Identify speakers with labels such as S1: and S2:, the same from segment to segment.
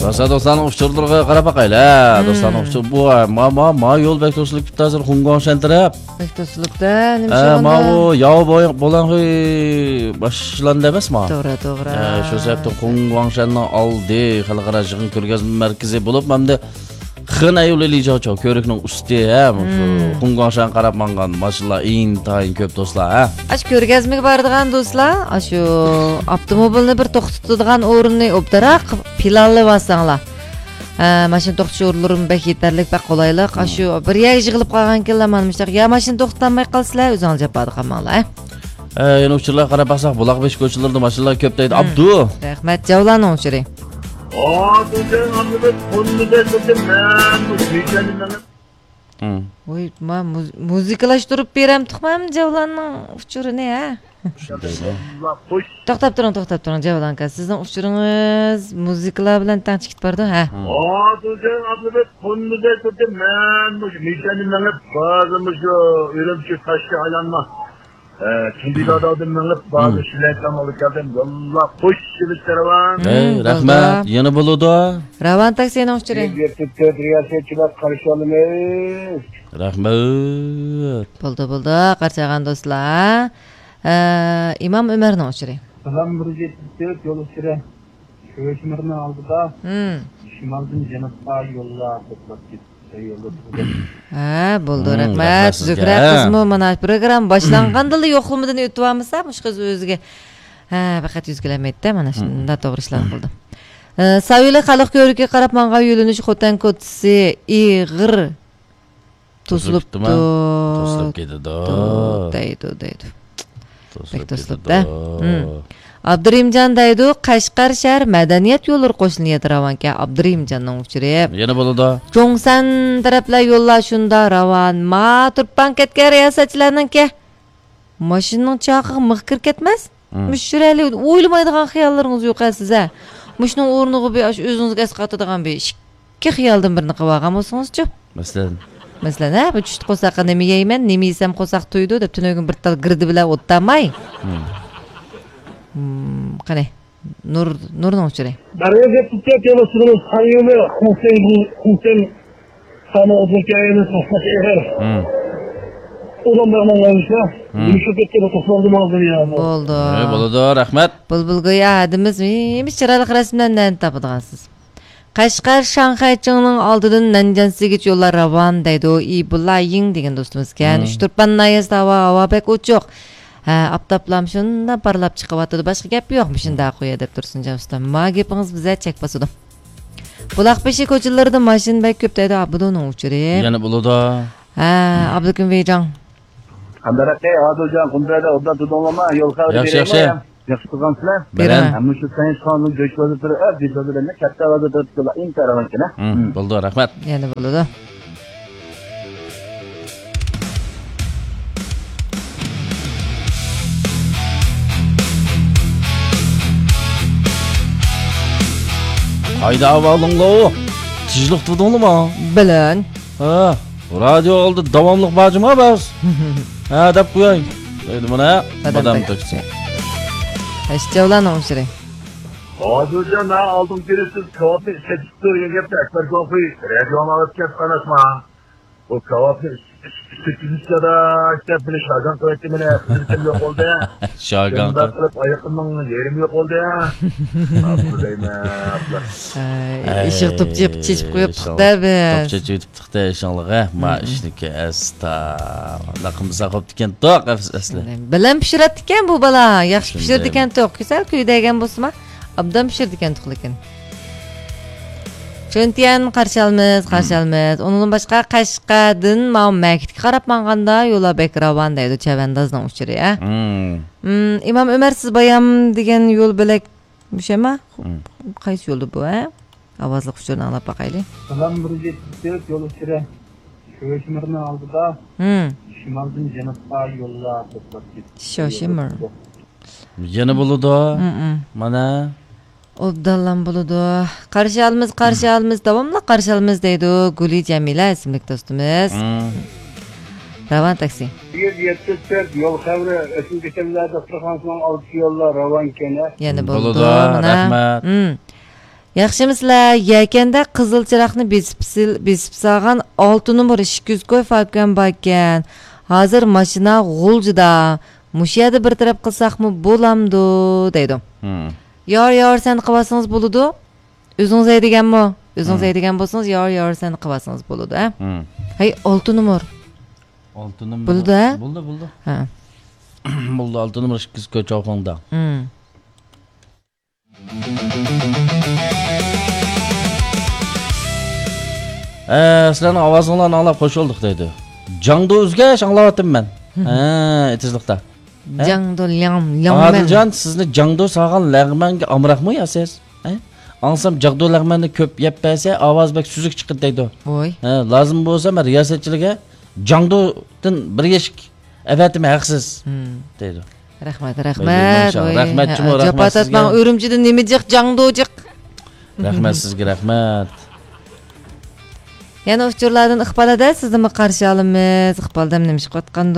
S1: Dostlarning uçurlarga qarab baqayla. Dostlarning uçur bu ma yo'l bekto'slik bittasi Xungongshan taraf.
S2: Bekto'slikda nima shunda?
S1: Ma bu yov bo'lan boshlandi emasmi?
S2: To'g'ri.
S1: Shu sababdan Xungongshanning oldi xalqaro yig'in ko'rgazma markazi bo'lib, hamda Xın ayollica çok körüknün üstü hem Xungongshan qarab mangan maşallah intayin köp dostlar ha.
S2: Aş körgazmege baradigan dostlar, aşu avtomobilni bir to'xtatadigan o'rinni obdaraq pilalli bassanglar. Mashina to'xtatish o'rinlari bek yetarlik va qulaylik. Aşu bir yer yig'ilib qolgan kellar manimcha ya mashina to'xtatmay qolsizlar, o'zingiz japadi qilmanglar.
S1: Yana uçurlar qarab baqsaq Buloqbesh ko'chalarida maşallah köp deydi Abdu.
S2: Rahmat, javlanning uçuri.
S3: Sen anladık, onu da dedim ben, bu mükemmel.
S2: Oy, muzikalashtirib beram tuxmam javlanning uchurini ha. To'xtab turing, javlanka. Sizning uchuringiz muzikalar bilan tanishib bordi, ha.
S3: Sen anladık, onu da dedim ben, bu mükemmel. Bazı şu ürümçü taşlı aylanma. Şimdi de adamın bazı şeyler tamamladık adam. Allah hoş geldin Ravan.
S1: Rahmat. Yana bo'ladi.
S2: Ravan taksining uchuri.
S3: Yertibde riyasetçiler karışalımız.
S1: Rahmat.
S2: Bo'ldi, qarchagan do'stlar. İmam Ömerning uchuri.
S3: Salam 174 yo'l uchiri. Sho'shmirni oldida. Shimoldan janubga yo'lga to'xtab ketdi.
S2: Bo'ldi, rahmat. Zukra qizmi mana program boshlangandili yo'qlimidan o'tibamizsa, mush qiz o'ziga faqat yuzgalamaydi, mana shunda to'g'ri ishlar qildim. Savila xalq ko'rigiga qarab menga yo'linish xotan ko'tisi ig'ir to'silibdi.
S1: To'silib ketdi.
S2: Deydi. To'silibdi. Abdurimjon deydi, Qashqar shahar madaniyat yo'llari qo'shilgan Ravanga Abdurimjonning uchuri.
S1: Yana bo'ladi.
S2: Cho'ngsan taraflar yo'llar shunda Ravan. Ma turpan ketgan riyosatchilarningki mashinaning chaqi mixkir ketmas. Mushurali o'ylamaydigan xayollaringiz yo'q siz-a. Mushning o'rniga bir o'zingizga asqatadigan bir ikki xayoldan birini qilib olgan bo'lsangiz-chi. Masalan, bu tushdi qo'saqa nima yeyman, nima yesam qo'saq to'ydi deb tunogin bir tal girdi bilan o'ttamay. Qani Nurning uchuri.
S3: Daryo ketib kelasizlar, hayyomi Husayn sana o'zbekayni to'xtatib. Ulan bana olsa, düşüp ketib to'xtaldim hozir ya.
S2: Bo'ldi,
S1: rahmat.
S2: Bulbulga yadimiz, nemiz chiroyli rasmlardan topadigansiz. Qashqar Shanxaychining oldidan Nanjansigacha yo'llar Ravan deydi. Ibulaying degan do'stimizga 3-4 nayazda havo bek o'choq. Aptaplam shunda parlab chiqyapti. Boshqa gap yo'qmi shunda qo'ya deb tursin jamstam. Ma gapingiz bizga chek bosadi. Buloqbeshi ko'chalarida mashina bek ko'p deydi Abduning uchuri.
S1: Yana bo'ladi.
S2: Abdukinveyjon.
S3: Qandaraqay Adiljon Qumrada odda tudolma yo'l xavri
S1: Yaxshi.
S3: Yaxshi qilgansizlar. Hamma shu sayt qonun jo'shqo'da turib, dizodlarni katta vazda turibdi. Eng taravanchina.
S1: Bo'ldi, rahmat.
S2: Yana bo'ladi.
S1: Hayda avvalınla o. Tijlik tudunlu mu?
S2: Bilen.
S1: Radyo oldu davamlıq bacıma bas. Dep koyayım. Deydi bana. Adam töksün.
S2: Javlanning uchuri.
S3: Hozirdan aldım kiresiz kahvaltı seçtikleri yaptı. Ekber kahvaltı. Radyo'na alıp keskanasma. O kahvaltı 800 lira işte bir şargan kuvvetimine bir yok oldu ya.
S1: Şargan.
S3: Ben de ayakımın yerim yok oldu ya. Nasıl diyeyim ya.
S2: Işık topçu çeşip koyuptuk da biz.
S1: Topçu çeşiptik da inşallah. Ma işniki esta. Laqımıza qo'yib diken to'q asli.
S2: Bilan pishiradi ekan bu bala. Yaxshi pishirdi ekan to'q. Güzel kuydagan bo'lsa-ma, obdan pishirdi ekan to'q lekin. Chöntiyan qarshi olamiz. Undan boshqa Qashqardan Makitga qarab manganda yo'la bek Ravan deydi Chavandozning uchuri, ha. İmam Ömer siz bayam degan yo'l bilak mushama? Qaysi yo'ldi bu, ha? Ovozli uchurini anglab baqayli.
S3: Salam 174 yo'l uchiri. Sho'shmirni oldida. Shimoldan janubga yo'lga to'xtab ketdi.
S2: Shoshimir.
S1: Yana bo'ladi. Mana
S2: Obdallan bo'ladi. Qarshi olamiz, davomli qarshi olamiz deydi Guli Jamila ismli do'stimiz. Ravan taksi.
S3: 174 yo'l xavri o'sha kechalarda Qirg'iziston oldi yo'llar Ravan kena.
S2: Yana bo'ldi.
S1: Rahmat.
S2: Yaxşımısızlar, yekende kızıl çırakını besip sağan 6 numara 200 koy farkın bakken. Hazır maşina gulcuda. Muşiyada bir taraf kılsak mı bulamdı deydi. Yor sen kıvasınız buludu. Özünüz eydigen mi? Özünüz eydigen bolsunuz yor sen kıvasınız buludu. Hay 6 numara.
S1: 6 numara.
S2: Buldu ha?
S1: Buldu.
S2: Ha.
S1: Buldu 6 numara 200 koy çavkanda. Sizlerin avazınlarını anlap hoş olduk deydi. Candı özgeç anlavatım ben. Etizlikte.
S2: Cangdo lam.
S1: Adilcan sizni Cangdo sağan lağmanga amraq mı ya siz? Ansam Cangdo lağmanını köp yep berse avaz bek süzük çıkıp deydi.
S2: Oy.
S1: Lazım bolsa ben riyasetçiliğe Cangdo'dan bir yeşik evetime haqsiz deydi.
S2: Rahmat.
S1: Rahmat cimo, rahmat
S2: Japat
S1: sizga.
S2: atman örümcüden nemecek Cangdo'cuk.
S1: Rahmat sizga rahmat.
S2: Yani uçurlardan ıqbalada sizni mi qarşı alımız? Iqbalda nemiş qatqandı?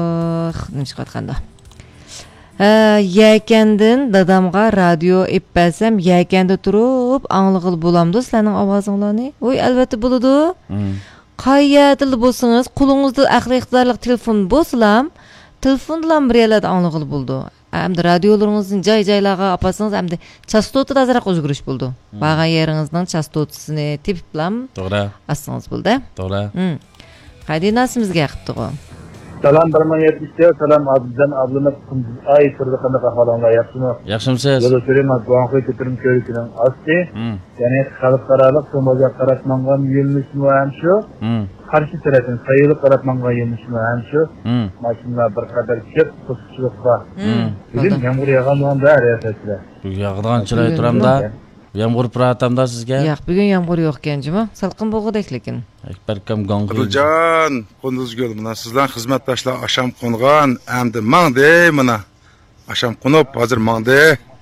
S2: Yekendin dadamga radio epbelsem yekende turup anlıqıl bulamdı sizlerning ovozinglarni. Oy albatta buludu. Qayerda bo'lsangiz, qo'lingizda aqli iqtidorli telefon bo'lsa-ham, telefon bilan bir yerlarda anlıqıl buldu. Hamda radiolaringizning joy-joylarga apasangiz, hamda chastotada azroq o'zgarish bo'ldi. Bag'an yeringizni chastotasini tepib bilan
S1: To'g'ri.
S2: assangiz bo'ldi.
S1: To'g'ri.
S2: Qaydi nasimizga yaqibdi-ku.
S3: Salam 170 salam Abdulcan ablimiz ay sırdıqında qafalanlar yapsınız.
S1: Yaxshimisiz?
S3: Yo'l so'rayman, Guangxi ko'tarim ko'rikining osti. Ya'ni xalqaro tomoga qaratmangan yo'lnishmi ham shu. Qarshi tarafdan sayilib qaratmangan yo'lnishmi ham shu. Mashinalar bir qadar ko'p to'siqchilikqa. Bugun yomg'ir yog'ganda riyosatchilar.
S1: Bu yog'danchilar turamda. Yomg'ir piratamda sizga.
S2: Yo'q, bugun yomg'ir yo'q ekan-jimi? Salqin bo'g'idek lekin.
S1: Akbarkam Gong'i.
S4: Abdulcan, Qunduzgul, mana sizlar xizmatdoshlar asham qo'ngan, endi mangdi mana. Asham qo'nib, hozir mangdi.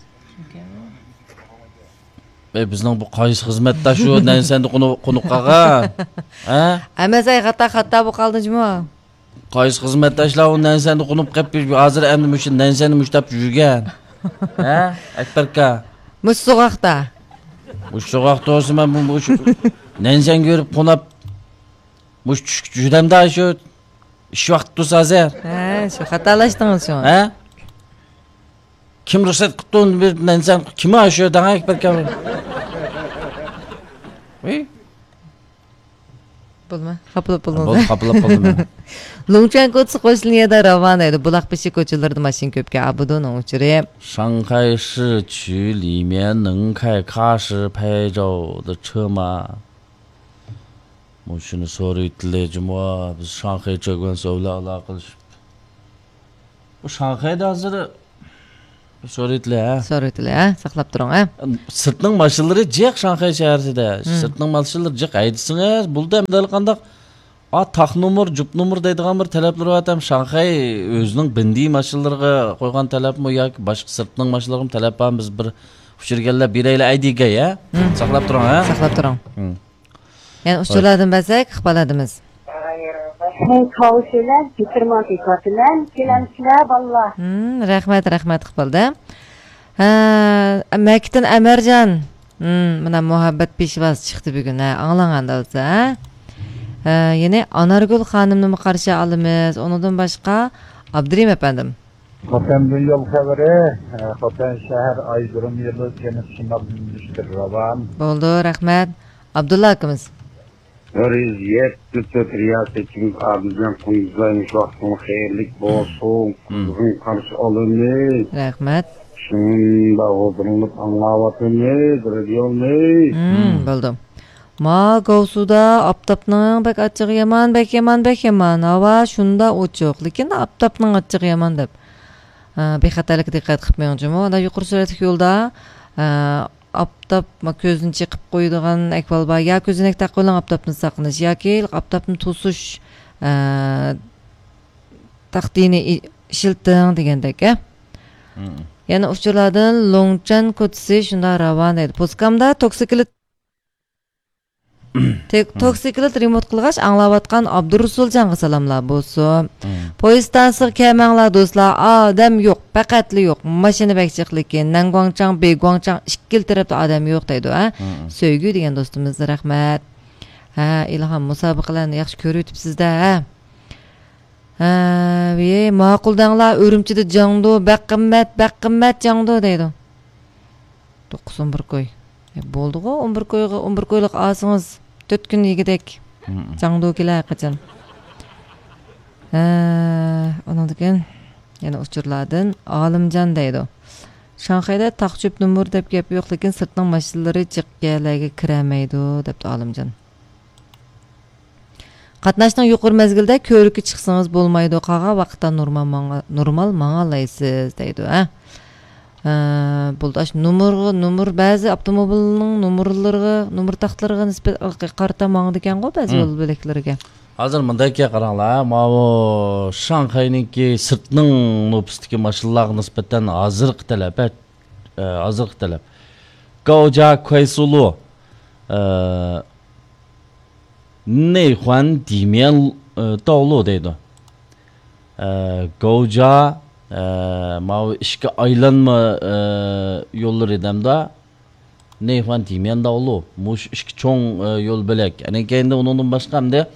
S1: Bizning bu qaysi xizmatdosh shu nansanda qo'nuq qolgan. Ha?
S2: Amasay xato bu qaldingmi?
S1: Qaysi xizmatdoshlar u nansanda qo'nib qolib, hozir endi mushu nansani mushtab yurgan. Ha? Akbarka.
S2: Mush so'qaqda.
S1: Mush so'qaqda o'sma bu nansan ko'rib qo'nab mush judamda shu ish vaqt tursa hozir.
S2: Ha, shu xatolashdingiz shu.
S1: Ha? Kim ruxsat qildi bir nansan kim shu danga Akbarka?
S2: Bo'lma, xaplab bo'ldingiz.
S1: Bo'l, xaplab bo'ldim.
S2: Longchan ko'chasi qo'shilganida ravon edi. Buloqbeshi ko'chalarida mashin ko'pga abudoning uchiri.
S1: 上海市区里面能开卡式牌照的车吗？我shuni so'raydilar, biz Shanxaycha bilan savdolar qilishib. Bu Shanxayda hozir so'raydilar.
S2: So'raydilar, saqlab turing, ha.
S1: Sirtning mashinalari jiq Shanxay shahrida. Sirtning mashinalari jiq aytsangiz, bulda hamdal qandaq tax numur, jup numur deydigan bir talablar var ham Shanxay o'zining bindi mashinalariga qo'ygan talabmi yoki boshqa sirtning mashinalariga talab ham biz bir uchirganlar beraylar aydiga ya. Saqlab turing, ha.
S2: Saqlab turing. Yani uçurlardan bilsek, iqbaladimiz.
S5: Kavuşular, bitirmak ikatilen, kilemçiler valla.
S2: Rahmat iqbalda. Maktan Amarjon. Mana muhabbat peshvasi chiqdi bugun, anglaganda bo'lsa, yine Anargul xonimni qarshi olamiz. Ondan boshqa Abdurim efendim.
S3: Xotandan yol xabari, Xotan shahar Aydurum yili kenişinden düştür ravan.
S2: Bo'ldi, rahmat. Abdulla akamiz.
S6: Riyet riyasetçimiz Abdulcan Kunduz'laymış vaktini hayırlık bolsun. Kuzun karşı alınız.
S2: Rahmat.
S6: Şunun da odurulup anlavatınız, radiyonuz.
S2: Bo'ldi. Ma Gavsuda aptapning bek achchig'i yaman. Hava shunda o'chiq, lekin aptapning achchig'i yaman deb. Bexatarlik diqqat qilmayapman. Ular yuqori sur'atli yo'lda aptap ko'zni chiqib qo'yadigan akvalba ya ko'zonak taqib qo'ygan aptapni saqlash yoki aptapni to'sish taqdini ishilting degandek. Yana uchurlardan Longchan ko'chasi shunda ravon edi. Poskamda toksiklit Toksiklet remote qilg'ach anglayotgan Abdurrasuljonga salomlar bo'lsin. Poyezdansiq kelmanglar do'stlar. Odam yo'q, faqatli yo'q. Mashina bekchiq lekin Nangguangchang, Beguangchang ikkil tarafda odam yo'q deydi, ha. Söygü degan do'stimizga rahmat. Ha, Ilhom musobaqalarni yaxshi ko'rib o'tibsiz-da, ha. Ma'quldanglar Urumchida jangdo, baqimmat jangdo deydi. 9-11 qo'y. Bo'ldi-ku, 11 qo'yliq olsangiz 4 kun yegidek. Jangdo kelar qachon. Ondan keyin yana uchurlardan Olimjon deydi. Shanxayda taqchib numur deb gap yo'q, lekin sirtning mashinalari jiqqalarga kiramaydi debdi Olimjon. Qatnashning yuqori mezgilda ko'rikka chiqsangiz bo'lmaydi, qaga vaqtda normal mang'alaysiz deydi, ha. Buldaş numur ba'zi avtomobilning numur taxtlariga nisbatan qarta mangdi ekan go ba'zi yo'l bo'laklariga.
S1: Hozir mundayga qaranglar, mana Shanxayniki sirtning nopustiki mashinalarga nisbatan hozirgi talab. Gaoja Kuaisulu Neyhuan Dimian Dağlu deydi. Gaoja Mavi işki aylanma yolları edemde Neyhuan Dimian Dağlu. Muş işki çoğun yol belek. Yani kendi onun başka hem de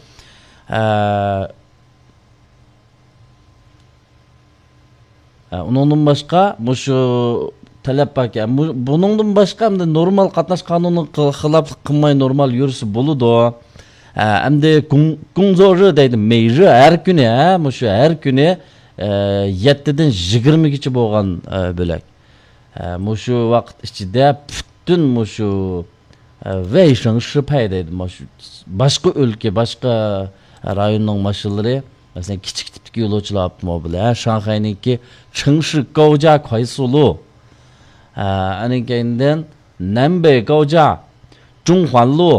S1: onun başka muş talep bak ya. Bunun başka hem de normal katnaş kanunu xilap kılmay normal yürüsü buludu. Hem de kunzoru deydi. Meyri her günü muş her günü 7'den 20 bo'lgan bo'lak. Mushu vaqt ichida butun mushu Weishan Shipay deydi. Boshqa o'lka, boshqa rayonning mashinalari, masalan, kichik tipdagi yo'lovchilar avtomobili, Shanxayniki Chengshi Gaoja Kuaisulu. Anikendan Nanbei Gaoja Zhonghuanlu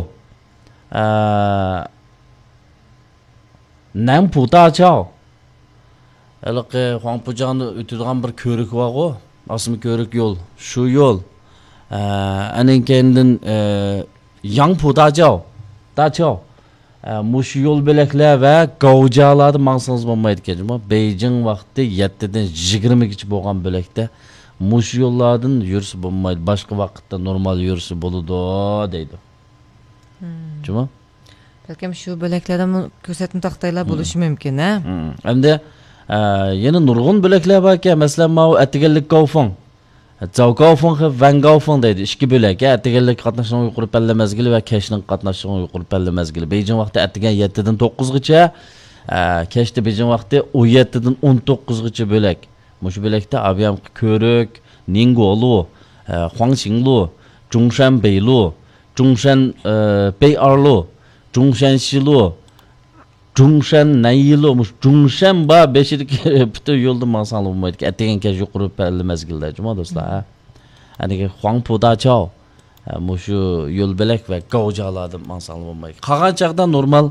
S1: Nanpu Daqiao Elqi Huangpujanı ötüdüğün bir körük var o. Asımı körük yol. Şu yol. Anin kendin Yangpu Daqiao. Muş yol belekler ve Gaocalarda mansanız olmaydı ki. Beijing vakti 7'den 20 bo'lgan belekte. Muş yollardan yürüsü olmaydı. Başka vakitte normal yürüsü buludu deydi. Cuma?
S2: Belki şu beleklerden kösetme tahtaylar buluşu mümkün, ha?
S1: Hem de yeni nurgun bölekler var ki mesela mau etigellik Gaofeng, Zhao Gaofeng ve Van Gaofeng deydi. İki bölek ya etigellik katnaşının yuqori pelle mezgili ve keşning katnaşının yuqori pelle mezgili. Beijing vakti etigen 7'den 9'gacha, keşte Beijing vakti 17'den 19'gacha bölek. Muş bölekte aviam Körük, Ningguolu, Huangqinglu, Zhongshan Beilu, Zhongshan Bei'erlu, Zhongshan Xilu, Zhongshan Nanyilu, Zhongshan ba beşirik bütün yolda mansanlı olmaydı ki etigen kez yuqori pelle mezgilde cuma dostlar. Hani Huangpu Daqiao, muşu yol belek ve Gaocalarda mansanlı olmaydı. Qagan çağda normal